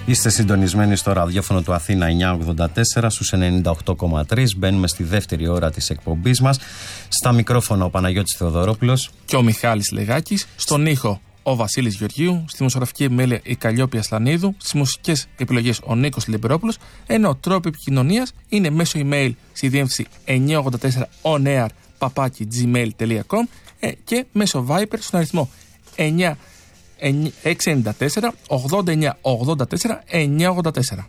Είστε συντονισμένοι στο ραδιόφωνο του Αθήνα 984 στους 98,3. Μπαίνουμε στη δεύτερη ώρα της εκπομπής μας. Στα μικρόφωνα ο Παναγιώτης Θεοδωρόπουλος και ο Μιχάλης Λεγάκης. Στον ήχο ο Βασίλης Γεωργίου. Στη δημοσιογραφική επιμέλεια η Καλλιόπη Ασλανίδου. Στις μουσικές επιλογές ο Νίκος Λεμπερόπουλος. Ενώ τρόποι επικοινωνίας είναι μέσω email στη διεύθυνση 984onair@gmail.com και μέσω Viber στον αριθμό 694 89 84 984.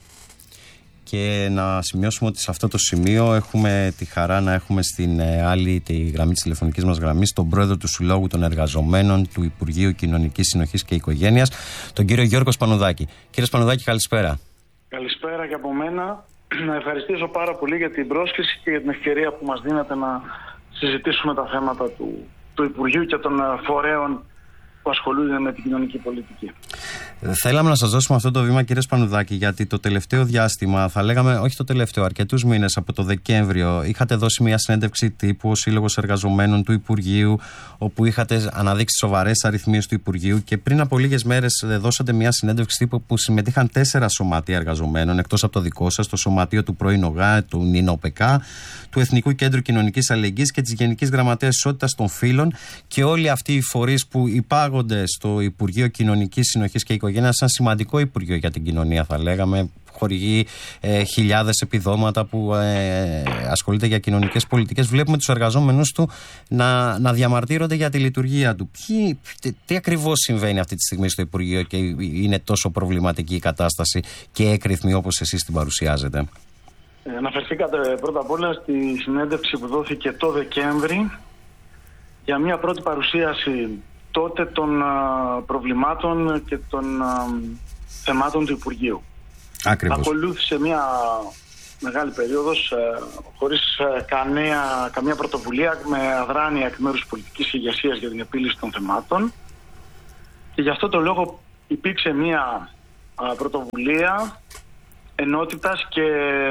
Και να σημειώσουμε ότι σε αυτό το σημείο έχουμε τη χαρά να έχουμε στην άλλη τη γραμμή της τηλεφωνικής μας γραμμής τον πρόεδρο του Συλλόγου των Εργαζομένων του Υπουργείου Κοινωνικής Συνοχής και Οικογένειας, τον κύριο Γιώργο Σπανουδάκη. Κύριε Σπανουδάκη, καλησπέρα. Καλησπέρα και από μένα. Να ευχαριστήσω πάρα πολύ για την πρόσκληση και για την ευκαιρία που μας δίνετε να συζητήσουμε τα θέματα του Υπουργείου και των φορέων που ασχολούνται με την κοινωνική πολιτική. Θέλαμε να σας δώσουμε αυτό το βήμα, κύριε Σπανουδάκη, γιατί το τελευταίο διάστημα, θα λέγαμε όχι το τελευταίο, αρκετούς μήνες από το Δεκέμβριο, είχατε δώσει μια συνέντευξη τύπου ο Σύλλογος Εργαζομένων του Υπουργείου, όπου είχατε αναδείξει σοβαρές αριθμίες του Υπουργείου και πριν από λίγες μέρες δώσατε μια συνέντευξη τύπου που συμμετείχαν 4 σωματεία εργαζομένων, εκτός από το δικό σας, το Σωματείο του πρώην ΟΓΑ, του ΝΙΝΟΠΕΚΑ, του Εθνικού Κέντρου Κοινωνικής Αλληλεγγύης και της Γενικής Γραμματείας Ισότητας των Φύλων, και όλοι αυτοί οι φορείς που υπάγονται στο Υπουργείο Κοινωνικής Συνοχής και Οικογένειας, σαν σημαντικό Υπουργείο για την κοινωνία, θα λέγαμε, χορηγεί χιλιάδες επιδόματα που ασχολείται για κοινωνικές πολιτικές. Βλέπουμε τους εργαζόμενους του να διαμαρτύρονται για τη λειτουργία του. Τι ακριβώς συμβαίνει αυτή τη στιγμή στο Υπουργείο και είναι τόσο προβληματική η κατάσταση και έκρηθμη όπως εσείς την παρουσιάζετε? Αναφερθήκατε πρώτα απ' όλα στη συνέντευξη που δόθηκε το Δεκέμβρη για μια πρώτη παρουσίαση τότε των προβλημάτων και των θεμάτων του Υπουργείου. Ακριβώς. Ακολούθησε μια μεγάλη περίοδος χωρίς καμία πρωτοβουλία, με αδράνεια εκ μέρους πολιτικής ηγεσίας για την επίλυση των θεμάτων, και γι' αυτό το λόγο υπήρξε μια πρωτοβουλία ενότητας και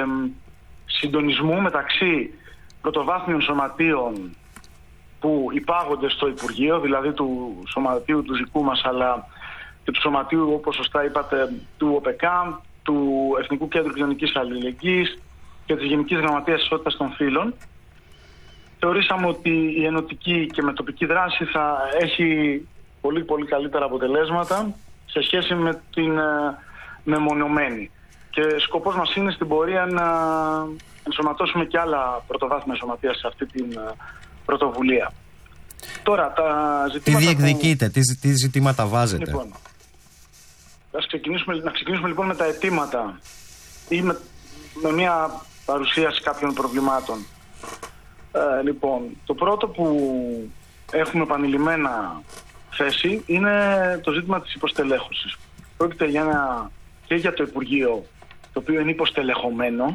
συντονισμού μεταξύ πρωτοβάθμιων σωματείων που υπάγονται στο Υπουργείο, δηλαδή του σωματείου του δικού μας, αλλά και του σωματείου, όπως σωστά είπατε, του ΟΠΕΚΑ, του Εθνικού Κέντρου Κοινωνικής Αλληλεγγύης και της Γενικής Γραμματείας Ισότητας των Φύλων. Θεωρήσαμε ότι η ενωτική και μετοπική δράση θα έχει πολύ πολύ καλύτερα αποτελέσματα σε σχέση με την μεμονωμένη. Και σκοπός μας είναι στην πορεία να ενσωματώσουμε και άλλα πρωτοβάθμια σωματεία σε αυτή την πρωτοβουλία. Τώρα, τα ζητήματα. Τι διεκδικείτε, τι ζητήματα βάζετε? Λοιπόν, να ξεκινήσουμε λοιπόν με τα αιτήματα ή με μια παρουσίαση κάποιων προβλημάτων. Λοιπόν, το πρώτο που έχουμε επανειλημμένα θέσει είναι το ζήτημα της υποστελέχωσης. Πρόκειται και για το Υπουργείο, το οποίο είναι υποστελεχωμένο,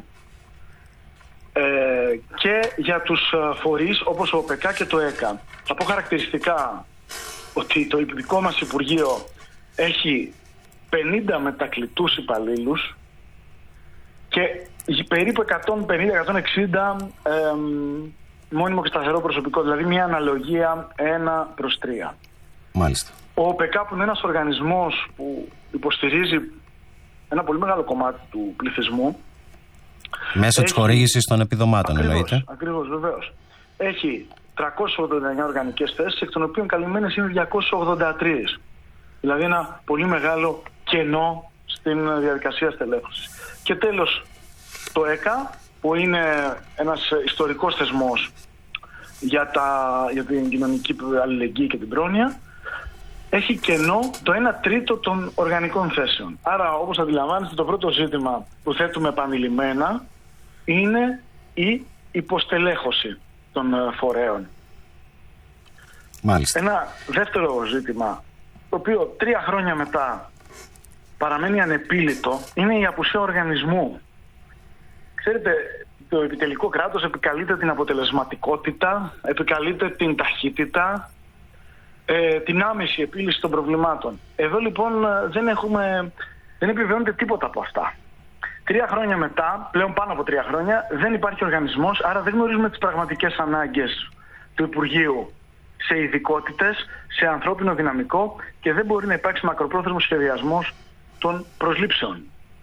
και για τους φορείς όπως ο ΟΠΕΚΑ και το ΕΚΑ. Θα πω χαρακτηριστικά ότι το δικό μας Υπουργείο έχει 50 μετακλητούς υπαλλήλους και περίπου 150-160 μόνιμο και σταθερό προσωπικό, δηλαδή μια αναλογία 1:3. Μάλιστα. Ο ΟΠΕΚΑ, που είναι ένας οργανισμός που υποστηρίζει ένα πολύ μεγάλο κομμάτι του πληθυσμού, μέσω της χορήγησης των επιδομάτων, εννοείται. Ακριβώς, βεβαίως. Έχει 389 οργανικές θέσεις, εκ των οποίων καλυμμένες είναι 283. Δηλαδή ένα πολύ μεγάλο κενό στην διαδικασία στελέχωσης. Και τέλος, το ΕΚΑ, που είναι ένας ιστορικός θεσμός για την κοινωνική αλληλεγγύη και την πρόνοια, έχει κενό το 1/3 των οργανικών θέσεων. Άρα, όπως αντιλαμβάνεστε, το πρώτο ζήτημα που θέτουμε επανειλημμένα είναι η υποστελέχωση των φορέων. Μάλιστα. Ένα δεύτερο ζήτημα, το οποίο 3 χρόνια μετά παραμένει ανεπίλητο, είναι η απουσία οργανισμού. Ξέρετε, το επιτελικό κράτος επικαλείται την αποτελεσματικότητα, επικαλείται την ταχύτητα, την άμεση επίλυση των προβλημάτων. Εδώ λοιπόν δεν επιβεβαιώνεται τίποτα από αυτά. 3 χρόνια μετά, πλέον πάνω από 3 χρόνια, δεν υπάρχει οργανισμός, άρα δεν γνωρίζουμε τις πραγματικές ανάγκες του Υπουργείου σε ειδικότητες, σε ανθρώπινο δυναμικό, και δεν μπορεί να υπάρξει μακροπρόθεσμος σχεδιασμός των προσλήψεων.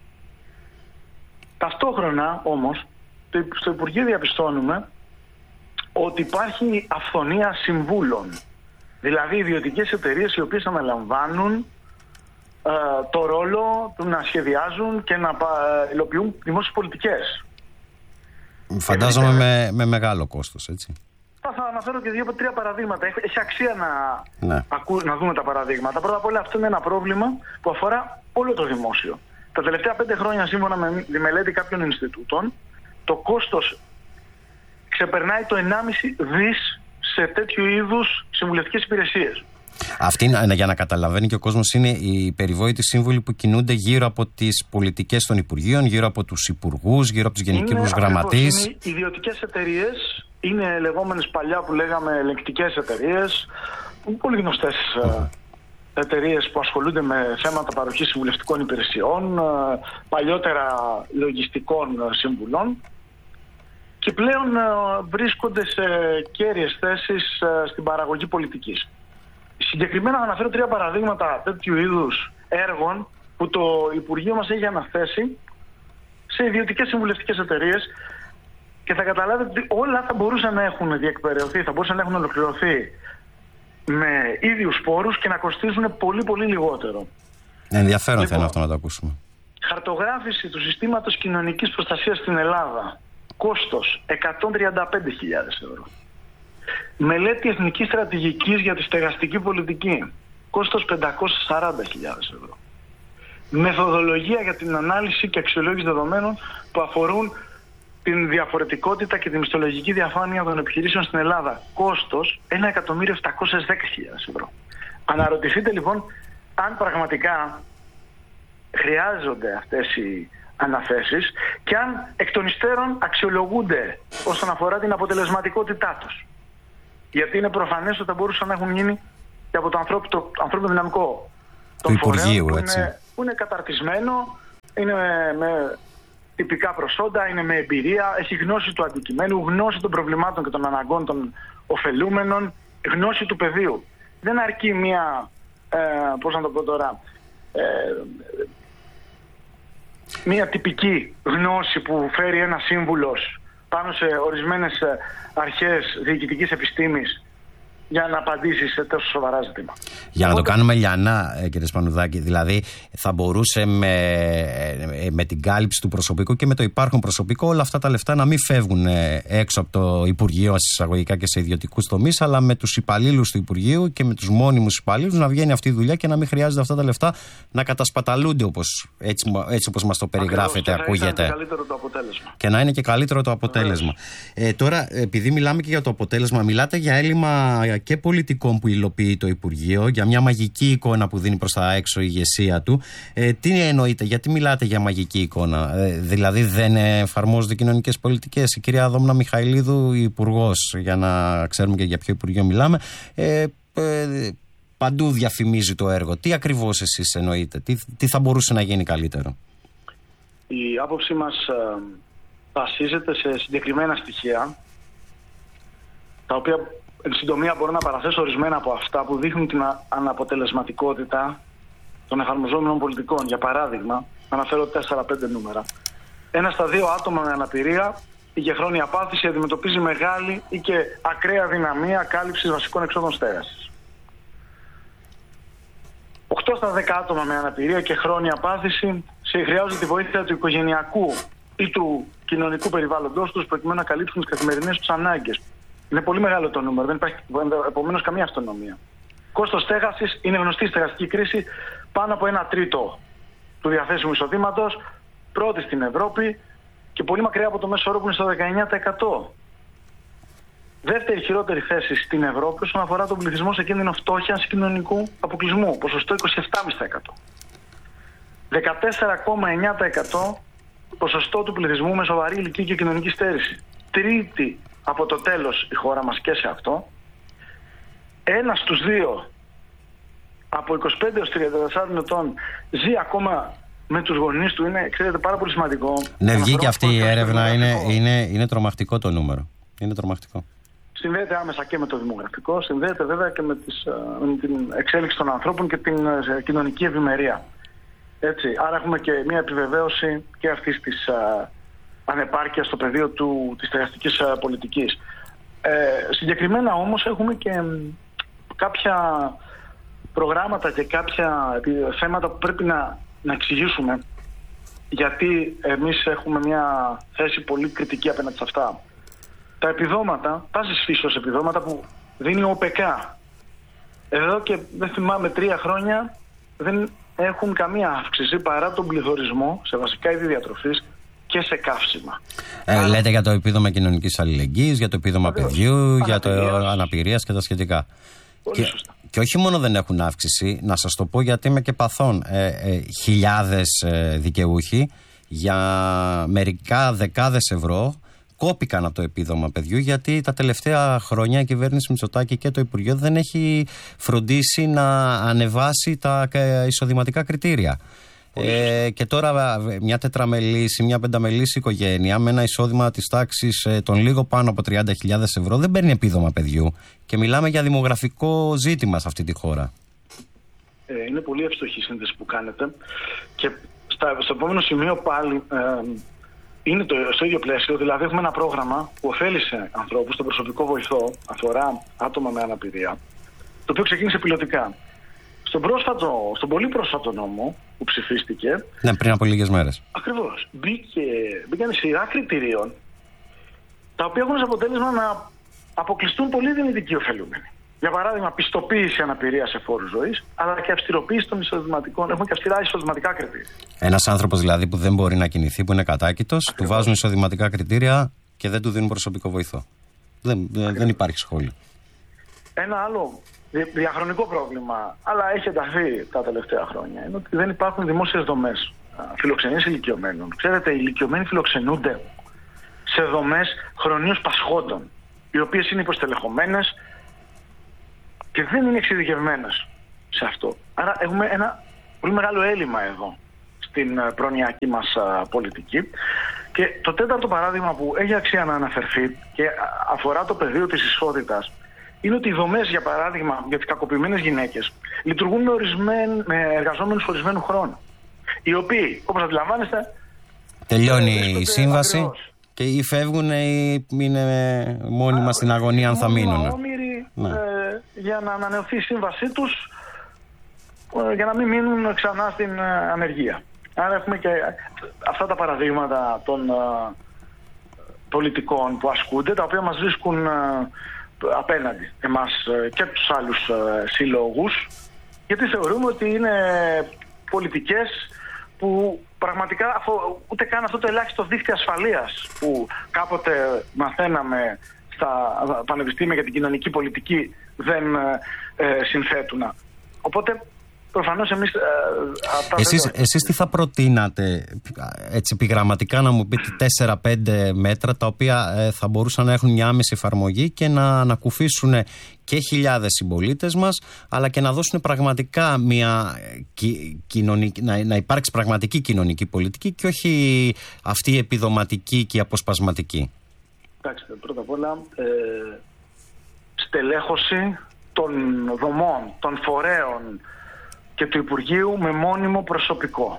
Ταυτόχρονα όμως στο Υπουργείο διαπιστώνουμε ότι υπάρχει αυθονία συμβούλων. Δηλαδή ιδιωτικές εταιρείες οι οποίες αναλαμβάνουν το ρόλο του να σχεδιάζουν και να υλοποιούν δημόσιες πολιτικές. Φαντάζομαι με μεγάλο κόστος, έτσι. Θα αναφέρω και 2-3 παραδείγματα. Έχει αξία να δούμε τα παραδείγματα. Πρώτα απ' όλα, αυτό είναι ένα πρόβλημα που αφορά όλο το δημόσιο. Τα τελευταία 5 χρόνια, σύμφωνα με τη μελέτη κάποιων Ινστιτούτων, το κόστος ξεπερνάει το 1,5 δις σε τέτοιου είδους συμβουλευτικές υπηρεσίες. Αυτή, για να καταλαβαίνει και ο κόσμος, είναι οι περιβόητοι σύμβουλοι που κινούνται γύρω από τις πολιτικές των Υπουργείων, γύρω από τους υπουργούς, γύρω από τους γενικούς γραμματείς. Είναι ιδιωτικές εταιρείες, είναι λεγόμενες παλιά που λέγαμε ελεγκτικές εταιρείες, πολύ γνωστές εταιρείες που ασχολούνται με θέματα παροχής συμβουλευτικών υπηρεσιών, παλιότερα λογιστικών συμβουλών, και πλέον βρίσκονται σε κέρυες θέσεις στην παραγωγή πολιτικής. Συγκεκριμένα θα αναφέρω 3 παραδείγματα τέτοιου είδους έργων που το Υπουργείο μας έχει αναθέσει σε ιδιωτικές συμβουλευτικές εταιρείες, και θα καταλάβετε ότι όλα θα μπορούσαν να έχουν διεκπεραιωθεί, θα μπορούσαν να έχουν ολοκληρωθεί με ίδιους πόρους και να κοστίζουν πολύ πολύ λιγότερο. Ενδιαφέρον θα είναι αυτό να το ακούσουμε. Χαρτογράφηση του συστήματος κοινωνικής προστασίας στην Ελλάδα. Κόστος 135.000 ευρώ. Μελέτη εθνικής στρατηγικής για τη στεγαστική πολιτική. Κόστος 540.000 ευρώ. Μεθοδολογία για την ανάλυση και αξιολόγηση δεδομένων που αφορούν την διαφορετικότητα και τη μισθολογική διαφάνεια των επιχειρήσεων στην Ελλάδα. Κόστος 1.710.000 ευρώ. Αναρωτηθείτε λοιπόν αν πραγματικά χρειάζονται αυτές οι αναθέσεις και αν εκ των υστέρων αξιολογούνται όσον αφορά την αποτελεσματικότητά τους. Γιατί είναι προφανές ότι θα μπορούσαν να έχουν γίνει και από το ανθρώπινο δυναμικό του Υπουργείου, που είναι καταρτισμένο, είναι με τυπικά προσόντα, είναι με εμπειρία, έχει γνώση του αντικειμένου, γνώση των προβλημάτων και των αναγκών των ωφελούμενων, γνώση του πεδίου. Δεν αρκεί μία τυπική γνώση που φέρει ένα σύμβουλος πάνω σε ορισμένες αρχές διοικητικής επιστήμης για να απαντήσει σε τόσο σοβαρά ζητήματα. Για να το κάνουμε λιανά, κύριε Σπανουδάκη, δηλαδή θα μπορούσε με την κάλυψη του προσωπικού και με το υπάρχον προσωπικό όλα αυτά τα λεφτά να μην φεύγουν έξω από το Υπουργείο εισαγωγικά και σε ιδιωτικούς τομείς, αλλά με τους υπαλλήλους του Υπουργείου και με τους μόνιμους υπαλλήλους να βγαίνει αυτή η δουλειά και να μην χρειάζεται αυτά τα λεφτά να κατασπαταλούνται έτσι όπως μας το περιγράφετε. Ακριβώς, ακούγεται. Και να είναι και καλύτερο το αποτέλεσμα. Τώρα, επειδή μιλάμε και για το αποτέλεσμα, μιλάτε για έλλειμμα και πολιτικών που υλοποιεί το Υπουργείο, για μια μαγική εικόνα που δίνει προς τα έξω η ηγεσία του. Τι εννοείτε, γιατί μιλάτε για μαγική εικόνα? Δηλαδή δεν εφαρμόζονται κοινωνικές πολιτικές? Η κυρία Δόμνα Μιχαηλίδου, υπουργός, για να ξέρουμε και για ποιο Υπουργείο μιλάμε, παντού διαφημίζει το έργο. Τι ακριβώς εσείς εννοείτε? Τι θα μπορούσε να γίνει καλύτερο? Η άποψή μας βασίζεται σε συγκεκριμένα στοιχεία, τα οποία εν συντομία μπορώ να παραθέσω ορισμένα από αυτά που δείχνουν την αναποτελεσματικότητα των εφαρμοζόμενων πολιτικών. Για παράδειγμα, αναφέρω 4-5 νούμερα. 1 στα 2 άτομα με αναπηρία ή και χρόνια πάθηση αντιμετωπίζει μεγάλη ή και ακραία δυναμία κάλυψης βασικών εξόδων στέγασης. 8 στα 10 άτομα με αναπηρία και χρόνια πάθηση χρειάζονται τη βοήθεια του οικογενειακού ή του κοινωνικού περιβάλλοντος τους προκειμένου να καλύψουν τις καθημερινές τους ανάγκες. Είναι πολύ μεγάλο το νούμερο, δεν υπάρχει επομένως καμία αυτονομία. Κόστος στέγασης, είναι γνωστή η στεγαστική κρίση, πάνω από 1/3 του διαθέσιμου εισοδήματος, πρώτη στην Ευρώπη και πολύ μακριά από το μέσο όρο που είναι στο 19%. Δεύτερη χειρότερη θέση στην Ευρώπη όσον αφορά τον πληθυσμό σε κίνδυνο φτώχειας κοινωνικού αποκλεισμού, ποσοστό 27,5%. 14,9% ποσοστό του πληθυσμού με σοβαρή ηλικία και κοινωνική στέρηση. Τρίτη από το τέλος η χώρα μας και σε αυτό. 1 στους 2 από 25 έως 34 ετών ζει ακόμα με τους γονείς του. Είναι, ξέρετε, πάρα πολύ σημαντικό. Ναι, βγήκε αυτή η έρευνα. Είναι τρομακτικό το νούμερο. Είναι τρομακτικό. Συνδέεται άμεσα και με το δημογραφικό, συνδέεται βέβαια και με την εξέλιξη των ανθρώπων και την κοινωνική ευημερία. Έτσι. Άρα έχουμε και μια επιβεβαίωση και αυτής της ανεπάρκειας στο πεδίο της στεγαστικής πολιτικής. Συγκεκριμένα όμως έχουμε και κάποια προγράμματα και κάποια θέματα που πρέπει να εξηγήσουμε, γιατί εμείς έχουμε μια θέση πολύ κριτική απέναντι σε αυτά. Τα επιδόματα, πάσης φύσεως επιδόματα που δίνει ο ΟΠΕΚΑ, εδώ και δεν θυμάμαι 3 χρόνια δεν έχουν καμία αύξηση παρά τον πληθωρισμό σε βασικά είδη διατροφής και σε καύσιμα. Λέτε για το επίδομα κοινωνικής αλληλεγγύης, για το επίδομα παιδιού, για το αναπηρίας και τα σχετικά. Και όχι μόνο δεν έχουν αύξηση, να σας το πω γιατί είμαι και παθών. Χιλιάδες δικαιούχοι για μερικά δεκάδες ευρώ κόπηκαν από το επίδομα παιδιού, γιατί τα τελευταία χρόνια η κυβέρνηση Μητσοτάκη και το Υπουργείο δεν έχει φροντίσει να ανεβάσει τα εισοδηματικά κριτήρια. Και τώρα μια τετραμελής ή μια πενταμελής οικογένεια με ένα εισόδημα της τάξης των λίγο πάνω από 30.000 ευρώ δεν παίρνει επίδομα παιδιού, και μιλάμε για δημογραφικό ζήτημα σε αυτή τη χώρα. Είναι πολύ εύστοχη η σύνδεση που κάνετε, και στο επόμενο σημείο πάλι είναι στο ίδιο πλαίσιο. Δηλαδή έχουμε ένα πρόγραμμα που ωφέλησε ανθρώπους, τον προσωπικό βοηθό, αφορά άτομα με αναπηρία, το οποίο ξεκίνησε πιλωτικά. Στον πολύ πρόσφατο νόμο που ψηφίστηκε. Ναι, πριν από λίγες μέρες. Ακριβώς. Μπήκαν σειρά κριτηρίων, τα οποία έχουν ως αποτέλεσμα να αποκλειστούν πολύ δυνητικοί ωφελούμενοι. Για παράδειγμα, πιστοποίηση αναπηρίας σε φόρους ζωής, αλλά και αυστηροποίηση των εισοδηματικών. Έχουμε και αυστηρά εισοδηματικά κριτήρια. Ένας άνθρωπος δηλαδή που δεν μπορεί να κινηθεί, που είναι κατάκητος, του βάζουν εισοδηματικά κριτήρια και δεν του δίνουν προσωπικό βοηθό. Δεν υπάρχει σχόλιο. Ένα άλλο διαχρονικό πρόβλημα, αλλά έχει ενταθεί τα τελευταία χρόνια, είναι ότι δεν υπάρχουν δημόσιες δομές φιλοξενίας ηλικιωμένων. Ξέρετε, οι ηλικιωμένοι φιλοξενούνται σε δομές χρονίως πασχόντων, οι οποίες είναι υποστελεχωμένες και δεν είναι εξειδικευμένες σε αυτό. Άρα έχουμε ένα πολύ μεγάλο έλλειμμα εδώ στην προνοιακή μας πολιτική. Και το τέταρτο παράδειγμα που έχει αξία να αναφερθεί και αφορά το πεδίο της ισότητας είναι ότι οι δομές, για παράδειγμα, για τις κακοποιημένες γυναίκες λειτουργούν με εργαζόμενους ορισμένου χρόνου, οι οποίοι, όπως αντιλαμβάνεστε, τελειώνει η σύμβαση ακριβώς, και ή φεύγουν ή είναι μόνιμα στην αγωνία αν θα μείνουν. Όμοιροι, για να ανανεωθεί η σύμβασή τους, για να μην μείνουν ξανά στην ανεργία. Άρα έχουμε και αυτά τα παραδείγματα των πολιτικών που ασκούνται, τα οποία μας βρίσκουν απέναντι εμάς και τους άλλους συλλόγους, γιατί θεωρούμε ότι είναι πολιτικές που πραγματικά ούτε καν αυτό το ελάχιστο δίκτυο ασφαλείας που κάποτε μαθαίναμε στα πανεπιστήμια για την κοινωνική πολιτική δεν συνθέτουν. Οπότε προφανώς εμείς Εσείς τι θα προτείνατε, έτσι επιγραμματικά, να μου πείτε 4-5 μέτρα τα οποία θα μπορούσαν να έχουν μια άμεση εφαρμογή και να ανακουφίσουν και χιλιάδες συμπολίτες μας, αλλά και να δώσουν πραγματικά μια να υπάρξει πραγματική κοινωνική πολιτική και όχι αυτή η επιδοματική και η αποσπασματική? Εντάξει, πρώτα απ' όλα στελέχωση των δομών, των φορέων και του Υπουργείου με μόνιμο προσωπικό.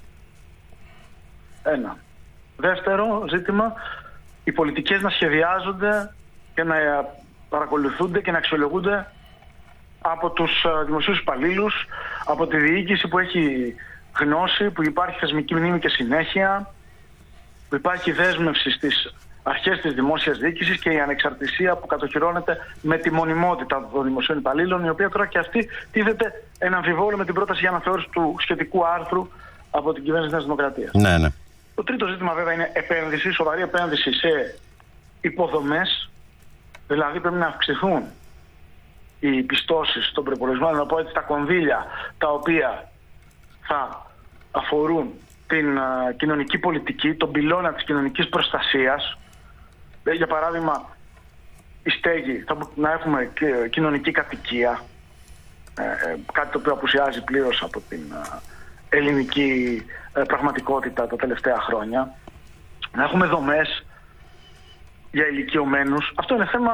Ένα. Δεύτερο ζήτημα, οι πολιτικές να σχεδιάζονται και να παρακολουθούνται και να αξιολογούνται από τους δημοσίους υπαλλήλους, από τη διοίκηση που έχει γνώση, που υπάρχει θεσμική μνήμη και συνέχεια, που υπάρχει δέσμευση στις αρχές της δημόσιας διοίκησης και η ανεξαρτησία που κατοχυρώνεται με τη μονιμότητα των δημοσίων υπαλλήλων, η οποία τώρα και αυτή τίθεται ένα αμφιβόλο με την πρόταση για αναθεώρηση του σχετικού άρθρου από την κυβέρνηση της Δημοκρατίας. Ναι, ναι. Το τρίτο ζήτημα βέβαια είναι επένδυση, σοβαρή επένδυση σε υποδομές, δηλαδή πρέπει να αυξηθούν οι πιστώσεις στον προϋπολογισμό, να πω έτσι, τα κονδύλια τα οποία θα αφορούν την κοινωνική πολιτική, τον πυλώνα της κοινωνικής προστασίας. Για παράδειγμα, η στέγη, να έχουμε κοινωνική κατοικία, κάτι το οποίο απουσιάζει πλήρως από την ελληνική πραγματικότητα τα τελευταία χρόνια. Να έχουμε δομές για ηλικιωμένους. Αυτό είναι θέμα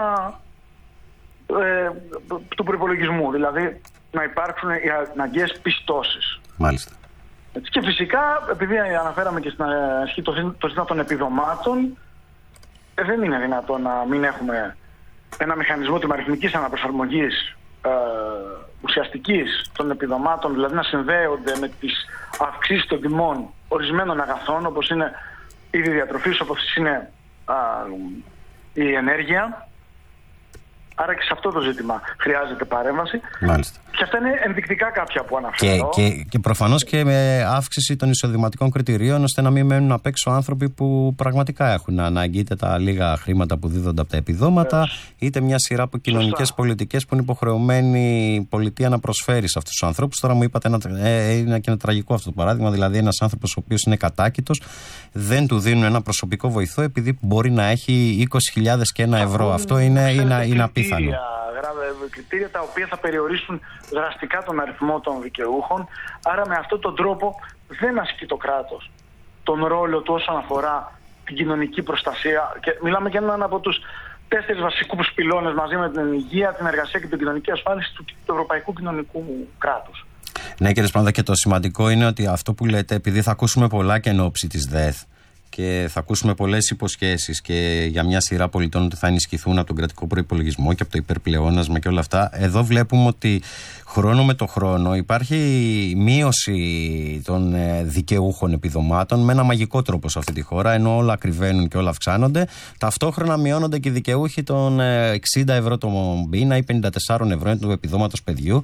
του προϋπολογισμού, δηλαδή να υπάρξουν οι αναγκαίες πιστώσεις. Μάλιστα. Και φυσικά, επειδή αναφέραμε και στην αρχή το ζήτημα των επιδομάτων, δεν είναι δυνατόν να μην έχουμε ένα μηχανισμό τιμαριθμικής αναπροσαρμογής ουσιαστικής των επιδομάτων, δηλαδή να συνδέονται με τις αυξήσεις των τιμών ορισμένων αγαθών, όπως είναι η διατροφής, όπως είναι η ενέργεια. Άρα και σε αυτό το ζήτημα χρειάζεται παρέμβαση. Μάλιστα. Και αυτά είναι ενδεικτικά κάποια που αναφέρω. Και προφανώς και με αύξηση των εισοδηματικών κριτηρίων, ώστε να μην μένουν απ' έξω άνθρωποι που πραγματικά έχουν ανάγκη, είτε τα λίγα χρήματα που δίδονται από τα επιδόματα, είτε μια σειρά από κοινωνικές πολιτικές που είναι υποχρεωμένη η πολιτεία να προσφέρει σε αυτούς τους ανθρώπους. Τώρα μου είπατε είναι και ένα τραγικό αυτό το παράδειγμα, δηλαδή ένας άνθρωπος ο οποίος είναι κατάκητος, δεν του δίνουν ένα προσωπικό βοηθό επειδή μπορεί να έχει 20.000 και ένα ευρώ. Αυτό είναι απίθανο. Κριτήρια τα οποία θα περιορίσουν δραστικά τον αριθμό των δικαιούχων. Άρα με αυτόν τον τρόπο δεν ασκεί το κράτος τον ρόλο του όσον αφορά την κοινωνική προστασία. Και μιλάμε για έναν από τους 4 βασικούς πυλώνες μαζί με την υγεία, την εργασία και την κοινωνική ασφάλιση του ευρωπαϊκού κοινωνικού κράτους. Ναι, κύριε Σπανουδάκη, και το σημαντικό είναι ότι αυτό που λέτε, επειδή θα ακούσουμε πολλά και εν ώψη της ΔΕΘ και θα ακούσουμε πολλές υποσχέσεις και για μια σειρά πολιτών ότι θα ενισχυθούν από τον κρατικό προϋπολογισμό και από το υπερπλεόνασμα και όλα αυτά, εδώ βλέπουμε ότι χρόνο με το χρόνο υπάρχει μείωση των δικαιούχων επιδομάτων με ένα μαγικό τρόπο σε αυτή τη χώρα, ενώ όλα ακριβένουν και όλα αυξάνονται. Ταυτόχρονα μειώνονται και οι δικαιούχοι των 60 ευρώ το μήνα ή 54 ευρώ του επιδόματος παιδιού.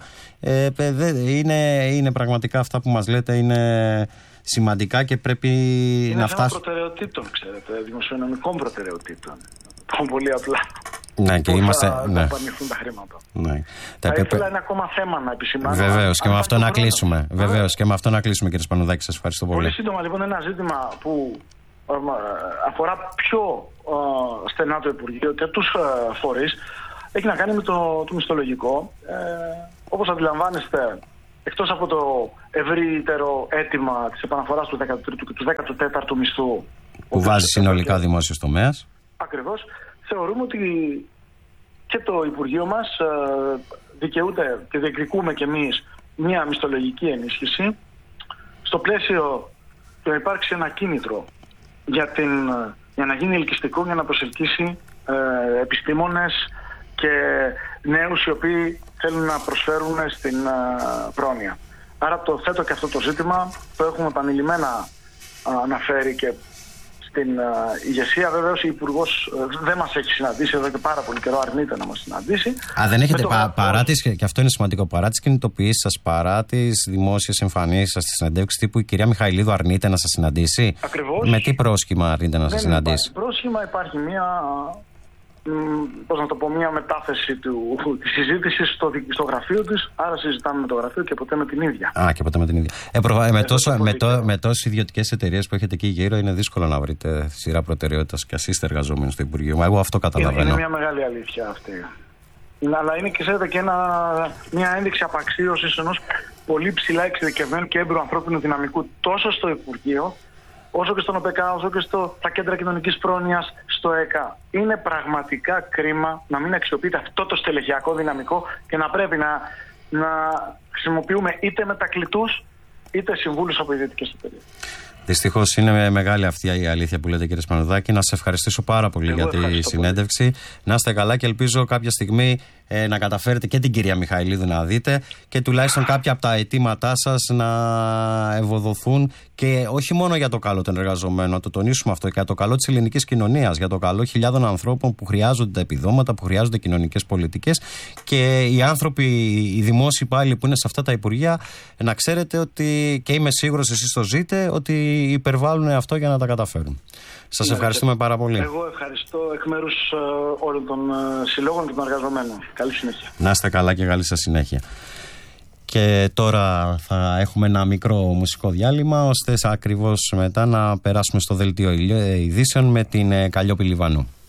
Είναι πραγματικά αυτά που μας λέτε, είναι σημαντικά και πρέπει να φτάσουν. Είναι θέμα προτεραιοτήτων, ξέρετε, δημοσιονομικών προτεραιοτήτων. Πολύ απλά. Ναι, και είμαστε. Θα δαπανηθούν τα χρήματα. Ναι. Θα ήθελα ένα ακόμα θέμα να επισημάνω. Βεβαίως, και με αυτό να κλείσουμε. Βεβαίως, και με αυτό να κλείσουμε, κύριε Σπανουδάκη. Σας ευχαριστώ πολύ. Πολύ σύντομα, λοιπόν, ένα ζήτημα που αφορά πιο στενά το Υπουργείο και τους φορείς έχει να κάνει με το μισθολογικό. Όπως αντιλαμβάνεστε, εκτός από το ευρύτερο αίτημα της επαναφοράς του 13ου και του 14ου μισθού που βάζει συνολικά δημόσιος τομέας, ακριβώς, θεωρούμε ότι και το Υπουργείο μας δικαιούται και διεκδικούμε κι εμείς μια μισθολογική ενίσχυση στο πλαίσιο του να υπάρξει ένα κίνητρο για να γίνει ελκυστικό, για να προσελκύσει επιστήμονες και νέους οι οποίοι θέλουν να προσφέρουν στην πρόνοια. Άρα το θέτω και αυτό το ζήτημα, το έχουμε επανειλημμένα αναφέρει και στην ηγεσία. Βεβαίως η Υπουργός δεν μας έχει συναντήσει εδώ και πάρα πολύ καιρό, αρνείται να μας συναντήσει. Δεν έχετε παρά τις, και αυτό είναι σημαντικό, παρά τις κινητοποιήσεις σας, παρά τις δημόσιες εμφανίσεις σας, τις συναντεύξεις τύπου, η κυρία Μιχαηλίδου αρνείται να σας συναντήσει? Ακριβώς. Με τι πρόσχημα αρνείται να σας συναντήσει? Υπάρχει πρόσχημα, υπάρχει μια μετάθεση της συζήτησης στο γραφείο της, άρα συζητάμε με το γραφείο και ποτέ με την ίδια. Και ποτέ με την ίδια. Με τόσες ιδιωτικές εταιρείες που έχετε εκεί γύρω, είναι δύσκολο να βρείτε σειρά προτεραιότητας και ας είστε εργαζόμενοι στο Υπουργείο. Εγώ αυτό καταλαβαίνω. Είναι μια μεγάλη αλήθεια αυτή. Αλλά είναι και ξέρετε και μια ένδειξη απαξίωσης ενός πολύ ψηλά εξειδικευμένου και έμπειρου ανθρώπινου δυναμικού τόσο στο Υπουργείο, όσο και στον ΟΠΕΚΑ, όσο και στα κέντρα κοινωνικής πρόνοιας, στο ΕΚΑ. Είναι πραγματικά κρίμα να μην αξιοποιείται αυτό το στελεχειακό δυναμικό και να πρέπει να χρησιμοποιούμε είτε μετακλητούς είτε συμβούλους από ιδιωτικές εταιρείες. Δυστυχώς είναι μεγάλη αυτή η αλήθεια που λέτε, κύριε Σπανουδάκη. Να σας ευχαριστήσω πάρα πολύ για τη συνέντευξη. Πολύ. Να είστε καλά και ελπίζω κάποια στιγμή να καταφέρετε και την κυρία Μιχαηλίδου να δείτε και τουλάχιστον κάποια από τα αιτήματά σας να ευοδοθούν, και όχι μόνο για το καλό των εργαζομένων, να το τονίσουμε αυτό, και για το καλό της ελληνικής κοινωνίας, για το καλό χιλιάδων ανθρώπων που χρειάζονται τα επιδόματα, που χρειάζονται κοινωνικές πολιτικές, και οι άνθρωποι, οι δημόσιοι υπάλληλοι που είναι σε αυτά τα υπουργεία, να ξέρετε ότι, και είμαι σίγουρος εσείς το ζείτε, ότι υπερβάλλουν αυτό για να τα καταφέρουν. Σας ευχαριστούμε πάρα πολύ. Εγώ ευχαριστώ εκ μέρους όλων των συλλόγων και των εργαζομένων. Καλή συνέχεια. Να είστε καλά και καλή σας συνέχεια. Και τώρα θα έχουμε ένα μικρό μουσικό διάλειμμα, ώστε ακριβώς μετά να περάσουμε στο δελτίο ειδήσεων με την Καλλιόπη Λιβανού.